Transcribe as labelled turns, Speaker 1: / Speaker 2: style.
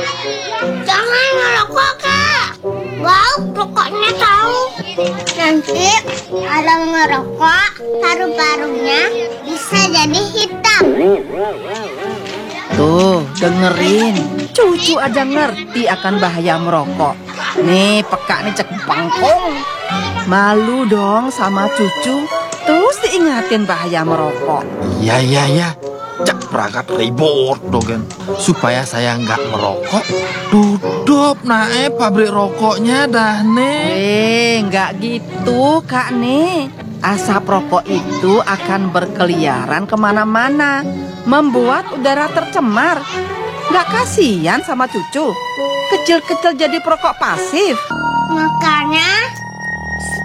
Speaker 1: Jangan ngerokok, Kak. Wow, rokoknya tahu. Nanti kalau ngerokok, paru-parunya bisa jadi hitam.
Speaker 2: Tuh, dengerin. Cucu aja ngerti akan bahaya merokok. Nih, peka nih cek bangkong. Malu dong sama cucu. Terus diingatin bahaya merokok.
Speaker 3: Iya. Cak perangkat ribut dogen. Supaya saya nggak merokok, tutup nae pabrik rokoknya dah nih.
Speaker 2: Nggak gitu, Kak nih. Asap rokok itu akan berkeliaran kemana-mana, membuat udara tercemar. Nggak kasihan sama cucu? Kecil-kecil jadi perokok pasif.
Speaker 1: Makanya